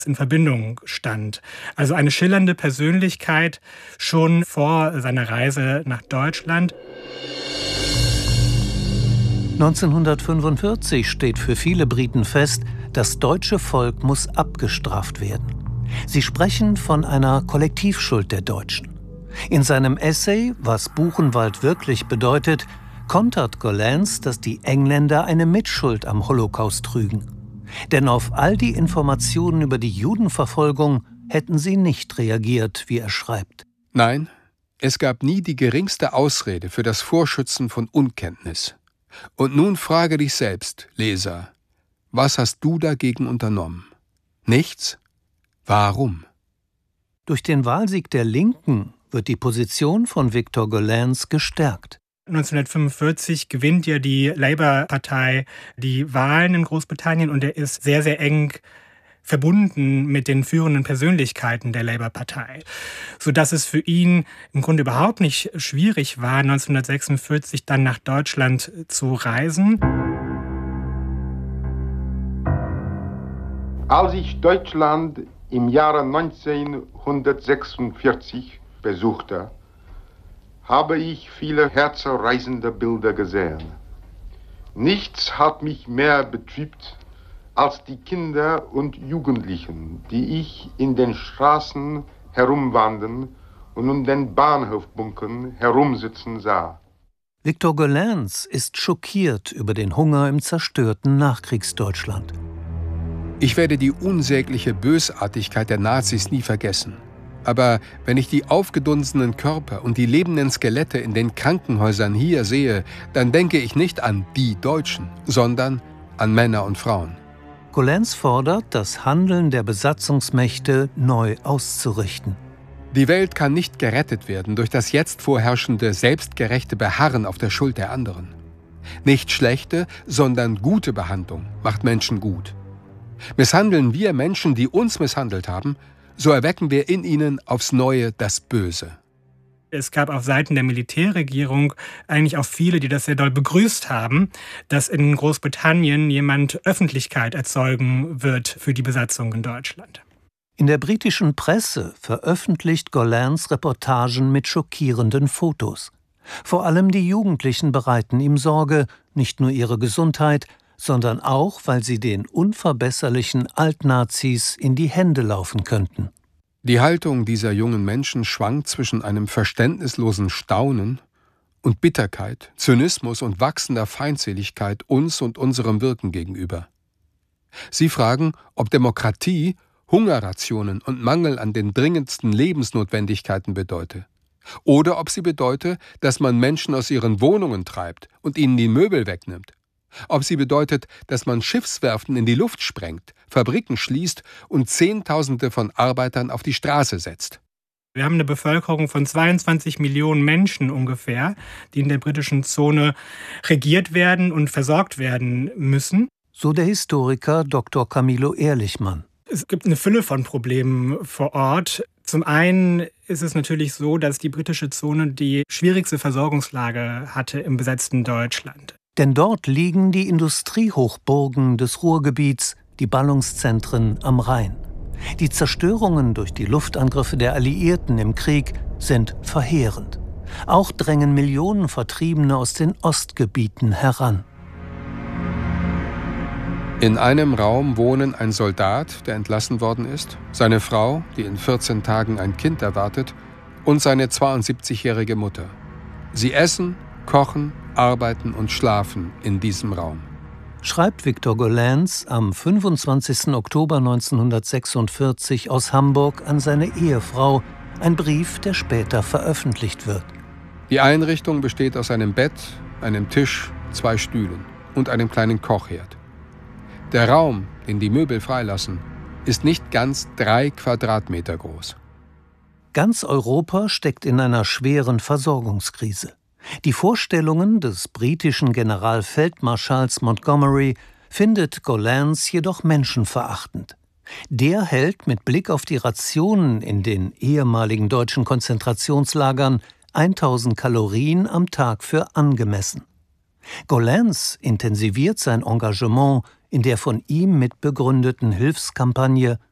in Verbindung stand. Also eine schillernde Persönlichkeit schon vor seiner Reise nach Deutschland. 1945 steht für viele Briten fest, das deutsche Volk muss abgestraft werden. Sie sprechen von einer Kollektivschuld der Deutschen. In seinem Essay »Was Buchenwald wirklich bedeutet« kontert Gollancz, dass die Engländer eine Mitschuld am Holocaust trügen. Denn auf all die Informationen über die Judenverfolgung hätten sie nicht reagiert, wie er schreibt. Nein, es gab nie die geringste Ausrede für das Vorschützen von Unkenntnis. Und nun frage dich selbst, Leser, was hast du dagegen unternommen? Nichts? Warum? Durch den Wahlsieg der Linken wird die Position von Victor Gollancz gestärkt. 1945 gewinnt ja die Labour-Partei die Wahlen in Großbritannien und er ist sehr, sehr eng verbunden mit den führenden Persönlichkeiten der Labour-Partei, sodass es für ihn im Grunde überhaupt nicht schwierig war, 1946 dann nach Deutschland zu reisen. Als ich Deutschland im Jahre 1946 besuchte, habe ich viele herzerreißende Bilder gesehen. Nichts hat mich mehr betrübt als die Kinder und Jugendlichen, die ich in den Straßen herumwandern und um den Bahnhofbunkern herumsitzen sah. Victor Gollancz ist schockiert über den Hunger im zerstörten Nachkriegsdeutschland. Ich werde die unsägliche Bösartigkeit der Nazis nie vergessen. Aber wenn ich die aufgedunsenen Körper und die lebenden Skelette in den Krankenhäusern hier sehe, dann denke ich nicht an die Deutschen, sondern an Männer und Frauen. Gollancz fordert, das Handeln der Besatzungsmächte neu auszurichten. Die Welt kann nicht gerettet werden durch das jetzt vorherrschende, selbstgerechte Beharren auf der Schuld der anderen. Nicht schlechte, sondern gute Behandlung macht Menschen gut. Misshandeln wir Menschen, die uns misshandelt haben, so erwecken wir in ihnen aufs Neue das Böse. Es gab auf Seiten der Militärregierung eigentlich auch viele, die das sehr doll begrüßt haben, dass in Großbritannien jemand Öffentlichkeit erzeugen wird für die Besatzung in Deutschland. In der britischen Presse veröffentlicht Gollancz Reportagen mit schockierenden Fotos. Vor allem die Jugendlichen bereiten ihm Sorge, nicht nur ihre Gesundheit, sondern auch, weil sie den unverbesserlichen Altnazis in die Hände laufen könnten. Die Haltung dieser jungen Menschen schwankt zwischen einem verständnislosen Staunen und Bitterkeit, Zynismus und wachsender Feindseligkeit uns und unserem Wirken gegenüber. Sie fragen, ob Demokratie Hungerrationen und Mangel an den dringendsten Lebensnotwendigkeiten bedeute. Oder ob sie bedeute, dass man Menschen aus ihren Wohnungen treibt und ihnen die Möbel wegnimmt. Ob sie bedeutet, dass man Schiffswerften in die Luft sprengt, Fabriken schließt und Zehntausende von Arbeitern auf die Straße setzt. Wir haben eine Bevölkerung von 22 Millionen Menschen ungefähr, die in der britischen Zone regiert werden und versorgt werden müssen. So der Historiker Dr. Camilo Ehrlichmann. Es gibt eine Fülle von Problemen vor Ort. Zum einen ist es natürlich so, dass die britische Zone die schwierigste Versorgungslage hatte im besetzten Deutschland. Denn dort liegen die Industriehochburgen des Ruhrgebiets, die Ballungszentren am Rhein. Die Zerstörungen durch die Luftangriffe der Alliierten im Krieg sind verheerend. Auch drängen Millionen Vertriebene aus den Ostgebieten heran. In einem Raum wohnen ein Soldat, der entlassen worden ist, seine Frau, die in 14 Tagen ein Kind erwartet, und seine 72-jährige Mutter. Sie essen, kochen, arbeiten und schlafen in diesem Raum. Schreibt Victor Gollancz am 25. Oktober 1946 aus Hamburg an seine Ehefrau, ein Brief, der später veröffentlicht wird. Die Einrichtung besteht aus einem Bett, einem Tisch, 2 Stühlen und einem kleinen Kochherd. Der Raum, den die Möbel freilassen, ist nicht ganz 3 Quadratmeter groß. Ganz Europa steckt in einer schweren Versorgungskrise. Die Vorstellungen des britischen Generalfeldmarschalls Montgomery findet Gollancz jedoch menschenverachtend. Der hält mit Blick auf die Rationen in den ehemaligen deutschen Konzentrationslagern 1000 Kalorien am Tag für angemessen. Gollancz intensiviert sein Engagement in der von ihm mitbegründeten Hilfskampagne